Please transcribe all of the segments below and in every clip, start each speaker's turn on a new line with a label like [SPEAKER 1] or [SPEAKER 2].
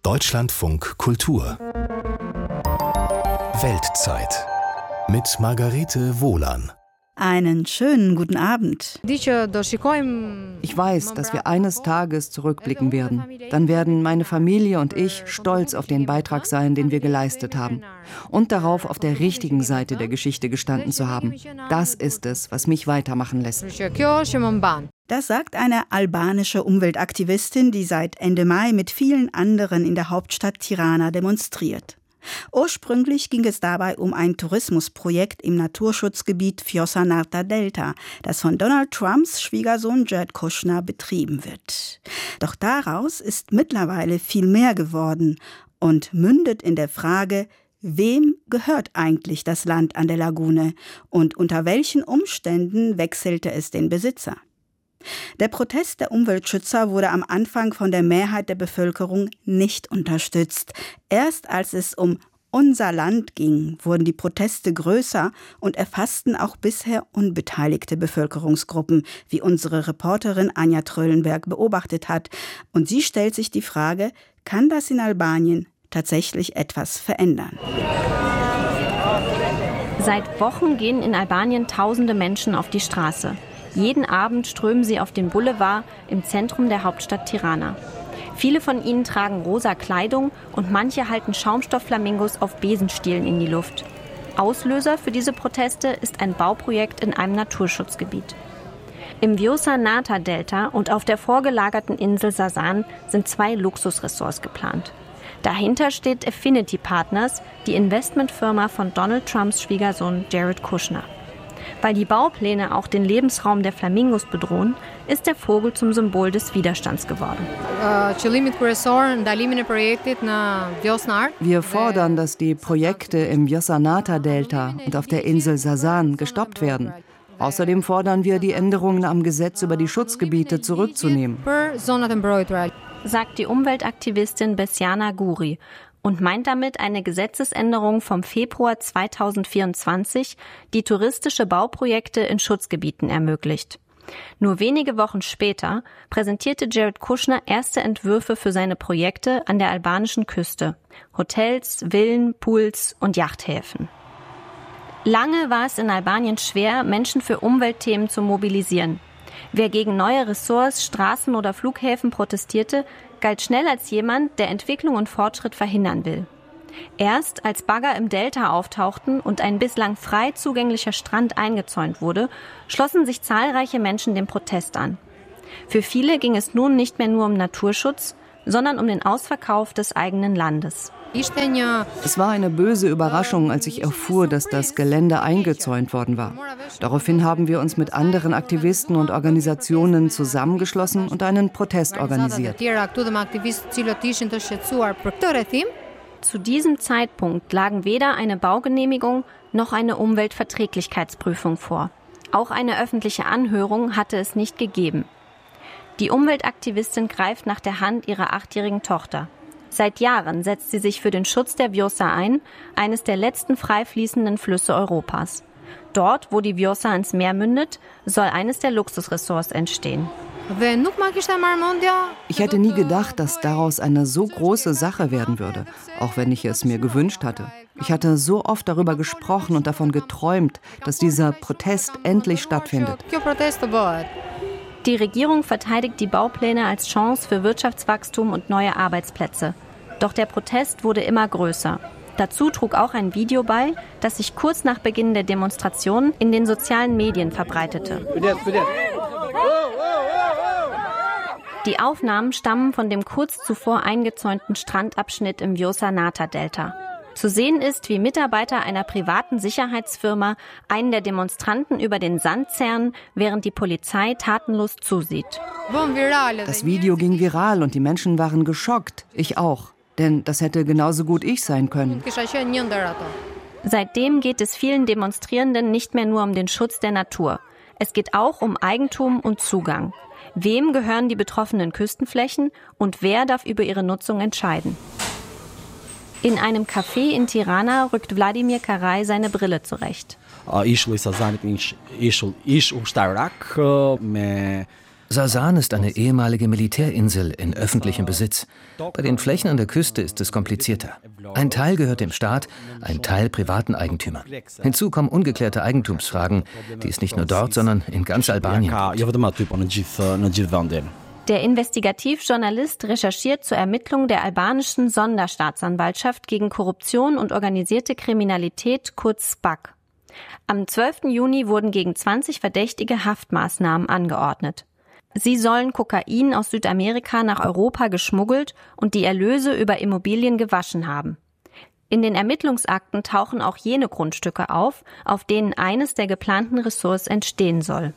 [SPEAKER 1] Deutschlandfunk Kultur Weltzeit mit Margarete Wohlan.
[SPEAKER 2] Einen schönen guten Abend.
[SPEAKER 3] Ich weiß, dass wir eines Tages zurückblicken werden. Dann werden meine Familie und ich stolz auf den Beitrag sein, den wir geleistet haben. Und darauf, auf der richtigen Seite der Geschichte gestanden zu haben. Das ist es, was mich weitermachen lässt.
[SPEAKER 2] Das sagt eine albanische Umweltaktivistin, die seit Ende Mai mit vielen anderen in der Hauptstadt Tirana demonstriert. Ursprünglich ging es dabei um ein Tourismusprojekt im Naturschutzgebiet Vjosa-Narta-Delta, das von Donald Trumps Schwiegersohn Jared Kushner betrieben wird. Doch daraus ist mittlerweile viel mehr geworden und mündet in der Frage, wem gehört eigentlich das Land an der Lagune und unter welchen Umständen wechselte es den Besitzer? Der Protest der Umweltschützer wurde am Anfang von der Mehrheit der Bevölkerung nicht unterstützt. Erst als es um unser Land ging, wurden die Proteste größer und erfassten auch bisher unbeteiligte Bevölkerungsgruppen, wie unsere Reporterin Anja Trölenberg beobachtet hat. Und sie stellt sich die Frage, kann das in Albanien tatsächlich etwas verändern?
[SPEAKER 4] Seit Wochen gehen in Albanien tausende Menschen auf die Straße. Jeden Abend strömen sie auf den Boulevard im Zentrum der Hauptstadt Tirana. Viele von ihnen tragen rosa Kleidung und manche halten Schaumstoffflamingos auf Besenstielen in die Luft. Auslöser für diese Proteste ist ein Bauprojekt in einem Naturschutzgebiet. Im Vjosa-Narta-Delta und auf der vorgelagerten Insel Sasan sind 2 Luxusressorts geplant. Dahinter steht Affinity Partners, die Investmentfirma von Donald Trumps Schwiegersohn Jared Kushner. Weil die Baupläne auch den Lebensraum der Flamingos bedrohen, ist der Vogel zum Symbol des Widerstands geworden.
[SPEAKER 3] Wir fordern, dass die Projekte im Vjosa-Narta-Delta und auf der Insel Sasan gestoppt werden. Außerdem fordern wir, die Änderungen am Gesetz über die Schutzgebiete zurückzunehmen,
[SPEAKER 4] sagt die Umweltaktivistin Besiana Guri und meint damit eine Gesetzesänderung vom Februar 2024, die touristische Bauprojekte in Schutzgebieten ermöglicht. Nur wenige Wochen später präsentierte Jared Kushner erste Entwürfe für seine Projekte an der albanischen Küste. Hotels, Villen, Pools und Yachthäfen. Lange war es in Albanien schwer, Menschen für Umweltthemen zu mobilisieren. Wer gegen neue Ressorts, Straßen oder Flughäfen protestierte, galt schnell als jemand, der Entwicklung und Fortschritt verhindern will. Erst als Bagger im Delta auftauchten und ein bislang frei zugänglicher Strand eingezäunt wurde, schlossen sich zahlreiche Menschen dem Protest an. Für viele ging es nun nicht mehr nur um Naturschutz, sondern um den Ausverkauf des eigenen Landes.
[SPEAKER 3] Es war eine böse Überraschung, als ich erfuhr, dass das Gelände eingezäunt worden war. Daraufhin haben wir uns mit anderen Aktivisten und Organisationen zusammengeschlossen und einen Protest organisiert.
[SPEAKER 4] Zu diesem Zeitpunkt lagen weder eine Baugenehmigung noch eine Umweltverträglichkeitsprüfung vor. Auch eine öffentliche Anhörung hatte es nicht gegeben. Die Umweltaktivistin greift nach der Hand ihrer 8-jährigen Tochter. Seit Jahren setzt sie sich für den Schutz der Vjosa ein, eines der letzten frei fließenden Flüsse Europas. Dort, wo die Vjosa ins Meer mündet, soll eines der Luxusressorts entstehen.
[SPEAKER 3] Ich hätte nie gedacht, dass daraus eine so große Sache werden würde, auch wenn ich es mir gewünscht hatte. Ich hatte so oft darüber gesprochen und davon geträumt, dass dieser Protest endlich stattfindet.
[SPEAKER 4] Die Regierung verteidigt die Baupläne als Chance für Wirtschaftswachstum und neue Arbeitsplätze. Doch der Protest wurde immer größer. Dazu trug auch ein Video bei, das sich kurz nach Beginn der Demonstration in den sozialen Medien verbreitete. Die Aufnahmen stammen von dem kurz zuvor eingezäunten Strandabschnitt im Vjosa-Narta-Delta. Zu sehen ist, wie Mitarbeiter einer privaten Sicherheitsfirma einen der Demonstranten über den Sand zerren, während die Polizei tatenlos zusieht.
[SPEAKER 3] Das Video ging viral und die Menschen waren geschockt. Ich auch. Denn das hätte genauso gut ich sein können.
[SPEAKER 4] Seitdem geht es vielen Demonstrierenden nicht mehr nur um den Schutz der Natur. Es geht auch um Eigentum und Zugang. Wem gehören die betroffenen Küstenflächen und wer darf über ihre Nutzung entscheiden? In einem Café in Tirana rückt Wladimir Karai seine Brille zurecht.
[SPEAKER 5] Sasan ist eine ehemalige Militärinsel in öffentlichem Besitz. Bei den Flächen an der Küste ist es komplizierter. Ein Teil gehört dem Staat, ein Teil privaten Eigentümern. Hinzu kommen ungeklärte Eigentumsfragen, die es nicht nur dort, sondern in ganz Albanien gibt.
[SPEAKER 4] Der Investigativjournalist recherchiert zur Ermittlung der albanischen Sonderstaatsanwaltschaft gegen Korruption und organisierte Kriminalität, kurz SPAK. Am 12. Juni wurden gegen 20 Verdächtige Haftmaßnahmen angeordnet. Sie sollen Kokain aus Südamerika nach Europa geschmuggelt und die Erlöse über Immobilien gewaschen haben. In den Ermittlungsakten tauchen auch jene Grundstücke auf denen eines der geplanten Ressorts entstehen soll.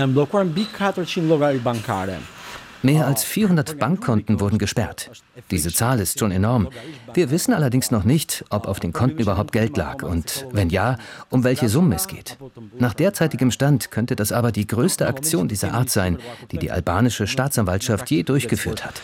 [SPEAKER 5] Mehr als 400 Bankkonten wurden gesperrt. Diese Zahl ist schon enorm. Wir wissen allerdings noch nicht, ob auf den Konten überhaupt Geld lag und, wenn ja, um welche Summen es geht. Nach derzeitigem Stand könnte das aber die größte Aktion dieser Art sein, die die albanische Staatsanwaltschaft je durchgeführt hat.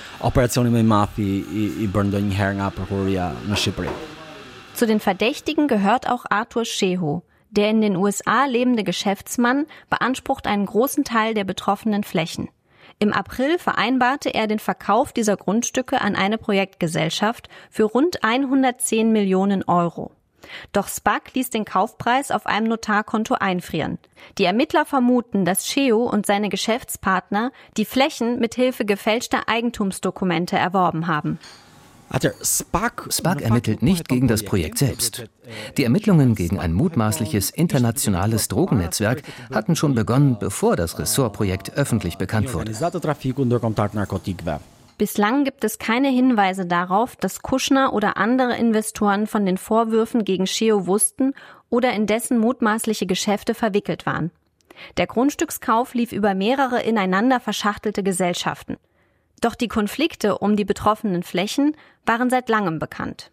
[SPEAKER 4] Zu den Verdächtigen gehört auch Arthur Sheho. Der in den USA lebende Geschäftsmann beansprucht einen großen Teil der betroffenen Flächen. Im April vereinbarte er den Verkauf dieser Grundstücke an eine Projektgesellschaft für rund 110 Millionen Euro. Doch SPAK ließ den Kaufpreis auf einem Notarkonto einfrieren. Die Ermittler vermuten, dass Sheho und seine Geschäftspartner die Flächen mithilfe gefälschter Eigentumsdokumente erworben haben.
[SPEAKER 5] SPAK ermittelt nicht gegen das Projekt selbst. Die Ermittlungen gegen ein mutmaßliches internationales Drogennetzwerk hatten schon begonnen, bevor das Ressortprojekt öffentlich bekannt wurde.
[SPEAKER 4] Bislang gibt es keine Hinweise darauf, dass Kushner oder andere Investoren von den Vorwürfen gegen Sheho wussten oder in dessen mutmaßliche Geschäfte verwickelt waren. Der Grundstückskauf lief über mehrere ineinander verschachtelte Gesellschaften. Doch die Konflikte um die betroffenen Flächen waren seit langem bekannt.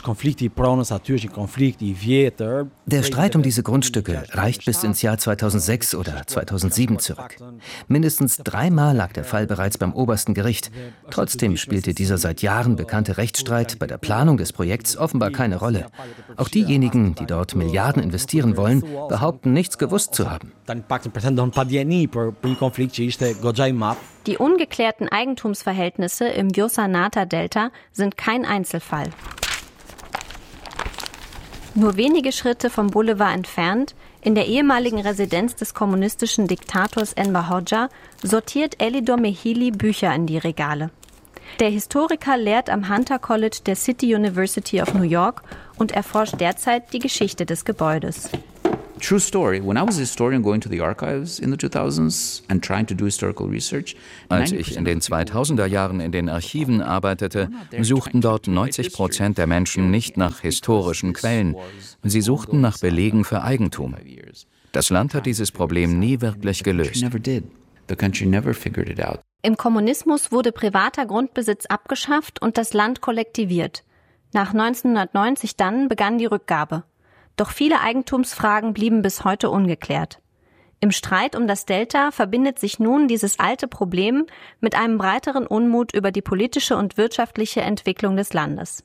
[SPEAKER 5] Der Streit um diese Grundstücke reicht bis ins Jahr 2006 oder 2007 zurück. Mindestens 3-mal lag der Fall bereits beim obersten Gericht. Trotzdem spielte dieser seit Jahren bekannte Rechtsstreit bei der Planung des Projekts offenbar keine Rolle. Auch diejenigen, die dort Milliarden investieren wollen, behaupten, nichts gewusst zu haben.
[SPEAKER 4] Die ungeklärten Eigentumsverhältnisse im Vjosa-Nata-Delta sind kein Einzelfall. Nur wenige Schritte vom Boulevard entfernt, in der ehemaligen Residenz des kommunistischen Diktators Enver Hoxha, sortiert Elidor Mehili Bücher in die Regale. Der Historiker lehrt am Hunter College der City University of New York und erforscht derzeit die Geschichte des Gebäudes.
[SPEAKER 6] True story. When I was a historian going to the archives in the 2000s and trying to do historical research.
[SPEAKER 7] Als ich in den 2000er Jahren in den Archiven arbeitete, suchten dort 90% der Menschen nicht nach historischen Quellen. Sie suchten nach Belegen für Eigentum. Das Land hat dieses Problem nie wirklich gelöst.
[SPEAKER 4] Im Kommunismus wurde privater Grundbesitz abgeschafft und das Land kollektiviert. Nach 1990 dann begann die Rückgabe. Doch viele Eigentumsfragen blieben bis heute ungeklärt. Im Streit um das Delta verbindet sich nun dieses alte Problem mit einem breiteren Unmut über die politische und wirtschaftliche Entwicklung des Landes.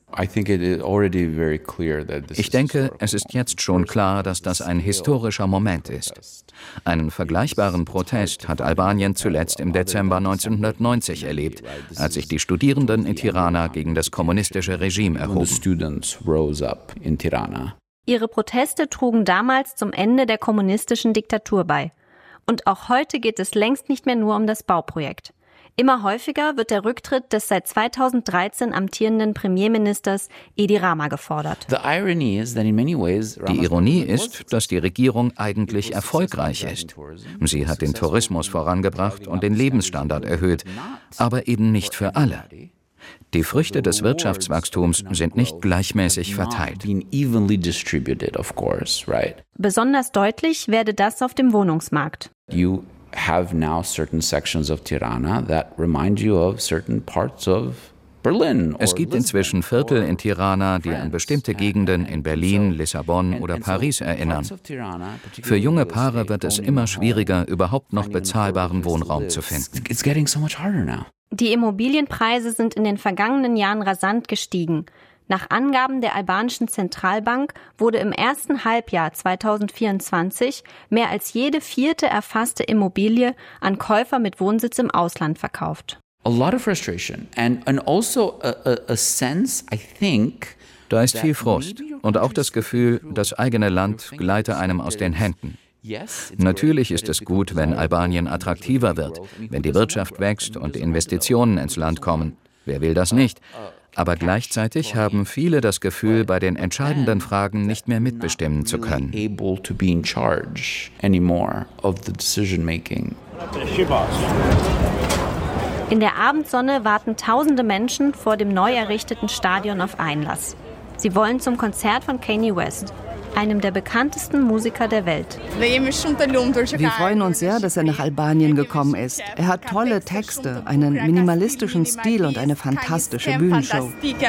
[SPEAKER 7] Ich denke, es ist jetzt schon klar, dass das ein historischer Moment ist. Einen vergleichbaren Protest hat Albanien zuletzt im Dezember 1990 erlebt, als sich die Studierenden in Tirana gegen das kommunistische Regime erhoben.
[SPEAKER 4] Ihre Proteste trugen damals zum Ende der kommunistischen Diktatur bei. Und auch heute geht es längst nicht mehr nur um das Bauprojekt. Immer häufiger wird der Rücktritt des seit 2013 amtierenden Premierministers Edi Rama gefordert.
[SPEAKER 7] Die Ironie ist, dass die Regierung eigentlich erfolgreich ist. Sie hat den Tourismus vorangebracht und den Lebensstandard erhöht, aber eben nicht für alle. Die Früchte des Wirtschaftswachstums sind nicht gleichmäßig verteilt.
[SPEAKER 4] Besonders deutlich werde das auf dem Wohnungsmarkt.
[SPEAKER 6] You have now certain sections of Tirana that remind you of certain parts of Berlin.
[SPEAKER 7] Es gibt inzwischen Viertel in Tirana, die an bestimmte Gegenden in Berlin, Lissabon oder Paris erinnern. Für junge Paare wird es immer schwieriger, überhaupt noch bezahlbaren Wohnraum zu finden.
[SPEAKER 6] It's getting so much harder now.
[SPEAKER 4] Die Immobilienpreise sind in den vergangenen Jahren rasant gestiegen. Nach Angaben der albanischen Zentralbank wurde im ersten Halbjahr 2024 mehr als jede 4. erfasste Immobilie an Käufer mit Wohnsitz im Ausland verkauft.
[SPEAKER 6] A lot of frustration and also a sense, I think.
[SPEAKER 7] Da ist viel Frust und auch das Gefühl, das eigene Land gleite einem aus den Händen. Natürlich ist es gut, wenn Albanien attraktiver wird, wenn die Wirtschaft wächst und Investitionen ins Land kommen. Wer will das nicht? Aber gleichzeitig haben viele das Gefühl, bei den entscheidenden Fragen nicht mehr mitbestimmen zu können.
[SPEAKER 4] In der Abendsonne warten tausende Menschen vor dem neu errichteten Stadion auf Einlass. Sie wollen zum Konzert von Kanye West, einem der bekanntesten Musiker der Welt.
[SPEAKER 3] Wir freuen uns sehr, dass er nach Albanien gekommen ist. Er hat tolle Texte, einen minimalistischen Stil und eine fantastische Bühnenshow,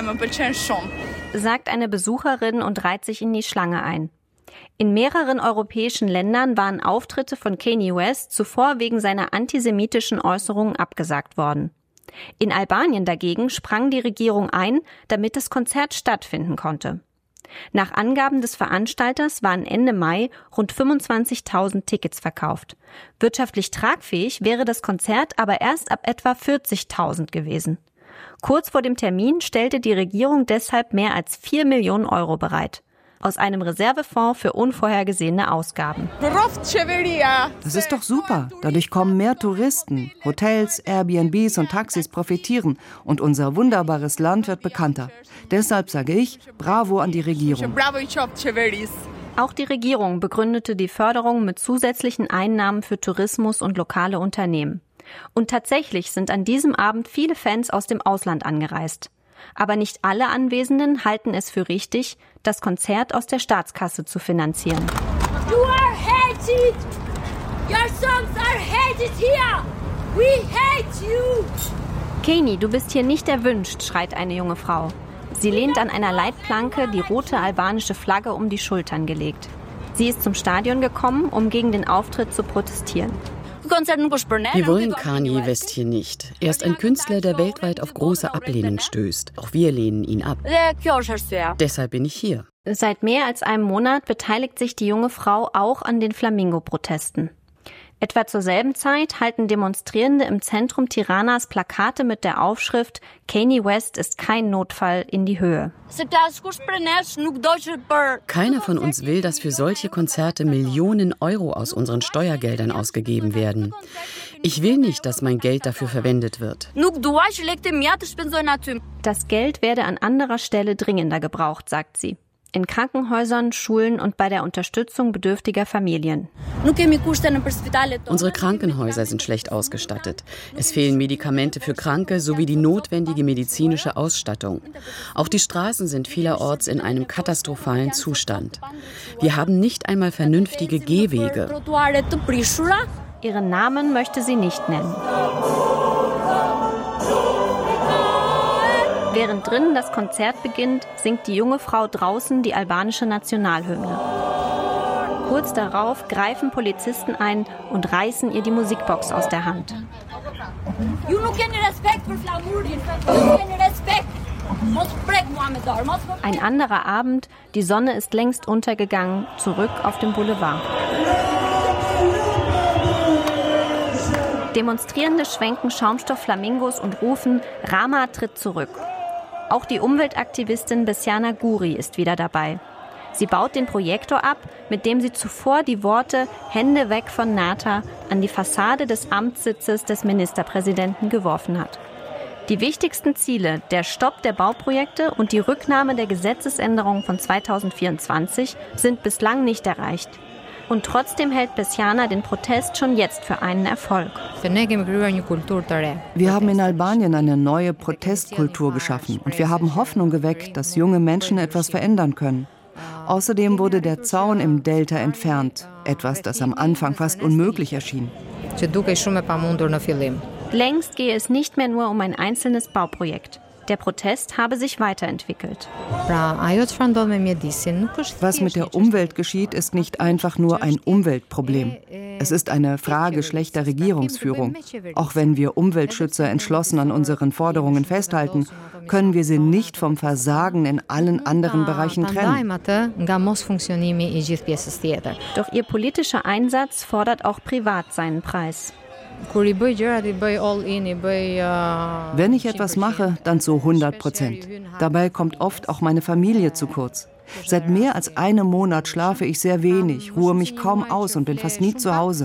[SPEAKER 4] sagt eine Besucherin und reiht sich in die Schlange ein. In mehreren europäischen Ländern waren Auftritte von Kanye West zuvor wegen seiner antisemitischen Äußerungen abgesagt worden. In Albanien dagegen sprang die Regierung ein, damit das Konzert stattfinden konnte. Nach Angaben des Veranstalters waren Ende Mai rund 25.000 Tickets verkauft. Wirtschaftlich tragfähig wäre das Konzert aber erst ab etwa 40.000 gewesen. Kurz vor dem Termin stellte die Regierung deshalb mehr als 4 Millionen Euro bereit. Aus einem Reservefonds für unvorhergesehene Ausgaben.
[SPEAKER 3] Das ist doch super. Dadurch kommen mehr Touristen. Hotels, Airbnbs und Taxis profitieren. Und unser wunderbares Land wird bekannter. Deshalb sage ich, bravo an die Regierung.
[SPEAKER 4] Auch die Regierung begründete die Förderung mit zusätzlichen Einnahmen für Tourismus und lokale Unternehmen. Und tatsächlich sind an diesem Abend viele Fans aus dem Ausland angereist. Aber nicht alle Anwesenden halten es für richtig, das Konzert aus der Staatskasse zu finanzieren.
[SPEAKER 8] You are hated. Your songs are hated here. We hate you.
[SPEAKER 4] Keni, du bist hier nicht erwünscht, schreit eine junge Frau. Sie lehnt an einer Leitplanke, die rote albanische Flagge um die Schultern gelegt. Sie ist zum Stadion gekommen, um gegen den Auftritt zu protestieren.
[SPEAKER 9] Wir wollen Kanye West hier nicht. Er ist ein Künstler, der weltweit auf große Ablehnung stößt. Auch wir lehnen ihn ab. Deshalb bin ich hier.
[SPEAKER 4] Seit mehr als einem Monat beteiligt sich die junge Frau auch an den Flamingo-Protesten. Etwa zur selben Zeit halten Demonstrierende im Zentrum Tiranas Plakate mit der Aufschrift "Kanye West ist kein Notfall" in die Höhe.
[SPEAKER 9] Keiner von uns will, dass für solche Konzerte Millionen Euro aus unseren Steuergeldern ausgegeben werden. Ich will nicht, dass mein Geld dafür verwendet wird.
[SPEAKER 4] Das Geld werde an anderer Stelle dringender gebraucht, sagt sie. In Krankenhäusern, Schulen und bei der Unterstützung bedürftiger Familien.
[SPEAKER 9] Unsere Krankenhäuser sind schlecht ausgestattet. Es fehlen Medikamente für Kranke sowie die notwendige medizinische Ausstattung. Auch die Straßen sind vielerorts in einem katastrophalen Zustand. Wir haben nicht einmal vernünftige Gehwege.
[SPEAKER 4] Ihren Namen möchte sie nicht nennen. Während drinnen das Konzert beginnt, singt die junge Frau draußen die albanische Nationalhymne. Kurz darauf greifen Polizisten ein und reißen ihr die Musikbox aus der Hand. Ein anderer Abend, die Sonne ist längst untergegangen, zurück auf dem Boulevard. Demonstrierende schwenken Schaumstoffflamingos und rufen, Rama tritt zurück. Auch die Umweltaktivistin Besjana Guri ist wieder dabei. Sie baut den Projektor ab, mit dem sie zuvor die Worte "Hände weg von Nata" an die Fassade des Amtssitzes des Ministerpräsidenten geworfen hat. Die wichtigsten Ziele, der Stopp der Bauprojekte und die Rücknahme der Gesetzesänderung von 2024, sind bislang nicht erreicht. Und trotzdem hält Besjana den Protest schon jetzt für einen Erfolg.
[SPEAKER 3] Wir haben in Albanien eine neue Protestkultur geschaffen und wir haben Hoffnung geweckt, dass junge Menschen etwas verändern können. Außerdem wurde der Zaun im Delta entfernt, etwas, das am Anfang fast unmöglich erschien.
[SPEAKER 4] Längst gehe es nicht mehr nur um ein einzelnes Bauprojekt. Der Protest habe sich weiterentwickelt.
[SPEAKER 3] Was mit der Umwelt geschieht, ist nicht einfach nur ein Umweltproblem. Es ist eine Frage schlechter Regierungsführung. Auch wenn wir Umweltschützer entschlossen an unseren Forderungen festhalten, können wir sie nicht vom Versagen in allen anderen Bereichen trennen.
[SPEAKER 4] Doch ihr politischer Einsatz fordert auch privat seinen Preis.
[SPEAKER 3] Wenn ich etwas mache, dann zu 100%. Dabei kommt oft auch meine Familie zu kurz. Seit mehr als einem Monat schlafe ich sehr wenig, ruhe mich kaum aus und bin fast nie zu Hause.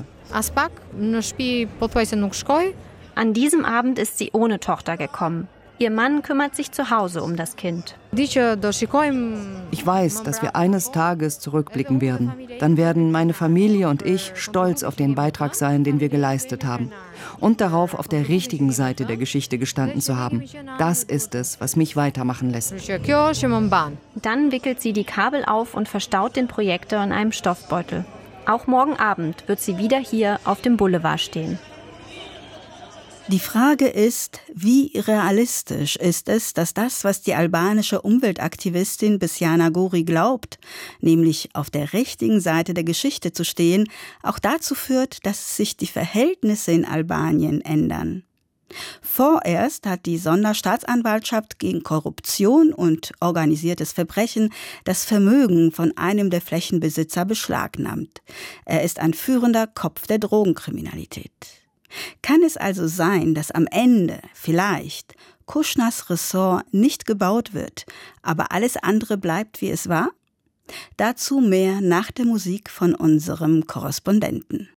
[SPEAKER 4] An diesem Abend ist sie ohne Tochter gekommen. Ihr Mann kümmert sich zu Hause um das Kind.
[SPEAKER 3] Ich weiß, dass wir eines Tages zurückblicken werden. Dann werden meine Familie und ich stolz auf den Beitrag sein, den wir geleistet haben. Und darauf, auf der richtigen Seite der Geschichte gestanden zu haben. Das ist es, was mich weitermachen lässt.
[SPEAKER 4] Dann wickelt sie die Kabel auf und verstaut den Projektor in einem Stoffbeutel. Auch morgen Abend wird sie wieder hier auf dem Boulevard stehen.
[SPEAKER 2] Die Frage ist, wie realistisch ist es, dass das, was die albanische Umweltaktivistin Besjana Guri glaubt, nämlich auf der richtigen Seite der Geschichte zu stehen, auch dazu führt, dass sich die Verhältnisse in Albanien ändern. Vorerst hat die Sonderstaatsanwaltschaft gegen Korruption und organisiertes Verbrechen das Vermögen von einem der Flächenbesitzer beschlagnahmt. Er ist ein führender Kopf der Drogenkriminalität. Kann es also sein, dass am Ende vielleicht Kushners Ressort nicht gebaut wird, aber alles andere bleibt, wie es war? Dazu mehr nach der Musik von unserem Korrespondenten.